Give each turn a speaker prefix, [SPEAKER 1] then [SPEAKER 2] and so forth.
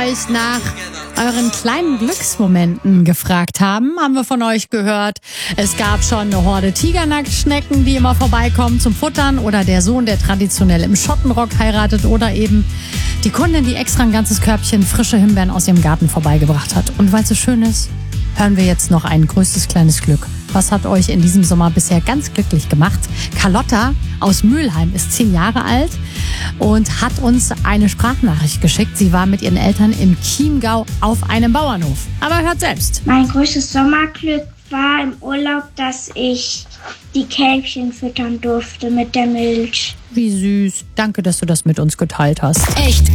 [SPEAKER 1] euch nach euren kleinen Glücksmomenten gefragt haben wir von euch gehört. Es gab schon eine Horde Tigernacktschnecken, die immer vorbeikommen zum Futtern, oder der Sohn, der traditionell im Schottenrock heiratet, oder eben die Kundin, die extra ein ganzes Körbchen frische Himbeeren aus ihrem Garten vorbeigebracht hat. Und weil es so schön ist, hören wir jetzt noch ein größtes kleines Glück. Was hat euch in diesem Sommer bisher ganz glücklich gemacht? Carlotta aus Mülheim ist 10 Jahre alt und hat uns eine Sprachnachricht geschickt. Sie war mit ihren Eltern im Chiemgau auf einem Bauernhof. Aber hört selbst.
[SPEAKER 2] Mein größtes Sommerglück war im Urlaub, dass ich die Kälbchen füttern durfte mit der Milch.
[SPEAKER 1] Wie süß. Danke, dass du das mit uns geteilt hast.
[SPEAKER 3] Echt